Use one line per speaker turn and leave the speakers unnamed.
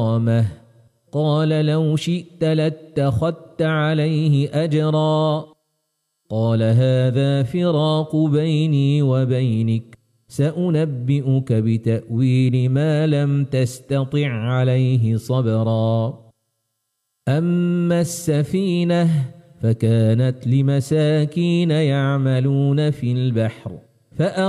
قال لو شئت لاتخذت عليه أجرا قال هذا فراق بيني وبينك سأنبئك بتأويل ما لم تستطع عليه صبرا أما السفينة فكانت لمساكين يعملون في البحر